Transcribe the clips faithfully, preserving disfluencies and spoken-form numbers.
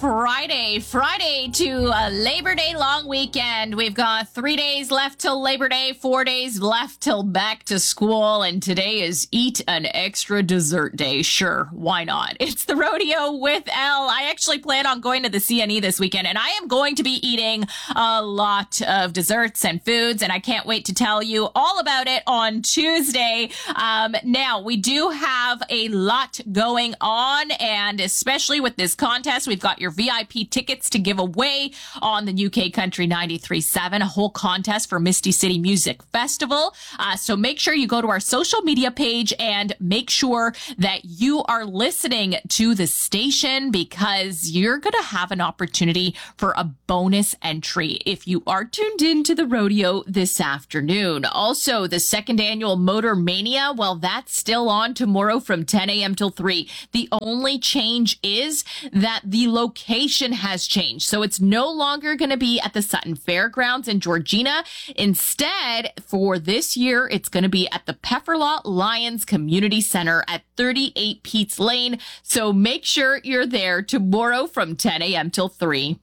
Friday. Friday to uh, Labor Day long weekend. We've got three days left till Labor Day, four days left till back to school, and today is Eat an Extra Dessert Day. Sure, why not? It's the Rodeo with Elle. I actually plan on going to the C N E this weekend, and I am going to be eating a lot of desserts and foods, and I can't wait to tell you all about it on Tuesday. Um, now, we do have a lot going on, and especially with this contest, we've got your V I P tickets to give away on the U K Country ninety-three point seven, a whole contest for Misty City Music Festival. Uh, so make sure you go to our social media page and make sure that you are listening to the station, because you're going to have an opportunity for a bonus entry if you are tuned in to the rodeo this afternoon. Also, the second annual Motor Mania, well, that's still on tomorrow from ten a.m. till three. The only change is that the location has changed. So it's no longer going to be at the Sutton Fairgrounds in Georgina. Instead, for this year, it's going to be at the Pefferlaw Lions Community Center at thirty-eight Pete's Lane. So make sure you're there tomorrow from ten a.m. till three.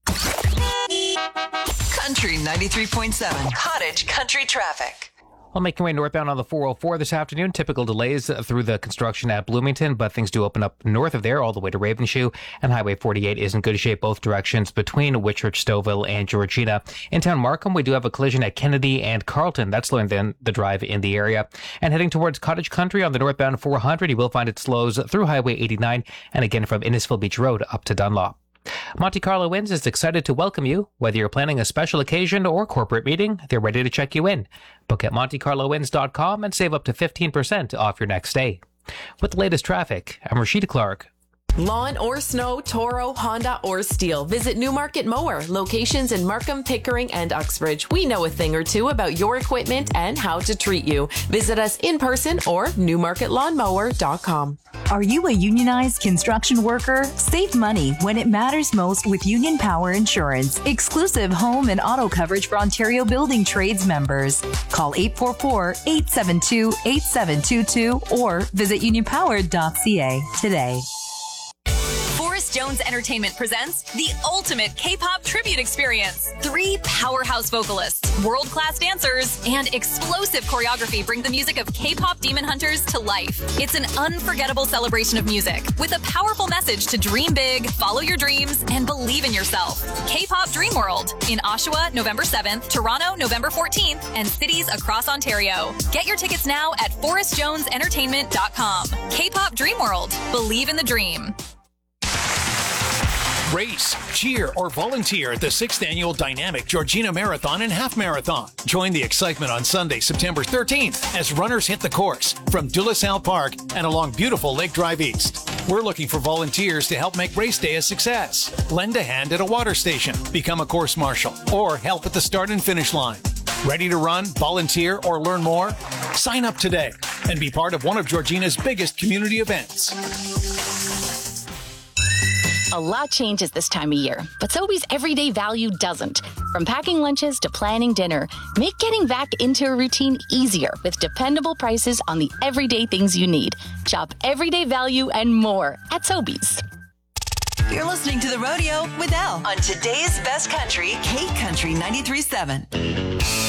Country ninety-three point seven, Cottage Country Traffic. Well, making way northbound on the four oh four this afternoon. Typical delays through the construction at Bloomington, but things do open up north of there all the way to Ravenshoe, and Highway forty-eight is in good shape both directions between Whitchurch, Stouffville, and Georgina. In town Markham, we do have a collision at Kennedy and Carlton. That's slowing down the drive in the area. And heading towards Cottage Country on the northbound four hundred, you will find it slows through Highway eighty-nine, and again from Innisfil Beach Road up to Dunlop. Monte Carlo Inns is excited to welcome you. Whether you're planning a special occasion or corporate meeting, they're ready to check you in. Book at monte carlo inns dot com and save up to fifteen percent off your next stay. With the latest traffic, I'm Rashida Clark. Lawn or snow, Toro, Honda, or Steel. Visit Newmarket Mower. Locations in Markham, Pickering, and Uxbridge. We know a thing or two about your equipment and how to treat you. Visit us in person or newmarket lawn mower dot com. Are you a unionized construction worker? Save money when it matters most with Union Power Insurance. Exclusive home and auto coverage for Ontario Building Trades members. Call eight four four, eight seven two, eight seven two two or visit union power dot c a today. Forrest Jones Entertainment presents the ultimate K-pop tribute experience. Three powerhouse vocalists, world-class dancers, and explosive choreography bring the music of K-pop demon hunters to life. It's an unforgettable celebration of music with a powerful message to dream big, follow your dreams, and believe in yourself. K-pop Dream World in Oshawa, November seventh, Toronto, November fourteenth, and cities across Ontario. Get your tickets now at forrest jones entertainment dot com. K-pop Dream World. Believe in the dream. Race, cheer, or volunteer at the sixth Annual Dynamic Georgina Marathon and Half Marathon. Join the excitement on Sunday, September thirteenth, as runners hit the course from De La Salle Park and along beautiful Lake Drive East. We're looking for volunteers to help make race day a success. Lend a hand at a water station, become a course marshal, or help at the start and finish line. Ready to run, volunteer, or learn more? Sign up today and be part of one of Georgina's biggest community events. A lot changes this time of year, but Sobeys everyday value doesn't. From packing lunches to planning dinner, make getting back into a routine easier with dependable prices on the everyday things you need. Shop everyday value and more at Sobeys. You're listening to The Rodeo with Elle on today's best country, K Country ninety-three point seven.